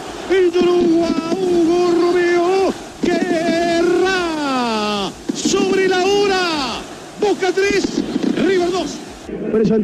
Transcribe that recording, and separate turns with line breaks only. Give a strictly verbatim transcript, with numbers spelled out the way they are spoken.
el Uruguay, Hugo Romeo, Guerra, sobre la hora, Boca tres, River dos.